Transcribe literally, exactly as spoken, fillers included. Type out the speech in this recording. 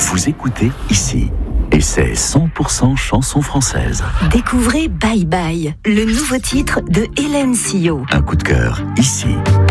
Vous écoutez ici. Et c'est cent pour cent chanson française. Découvrez Bye Bye, le nouveau titre de Hélène Sillot. Un coup de cœur, ici.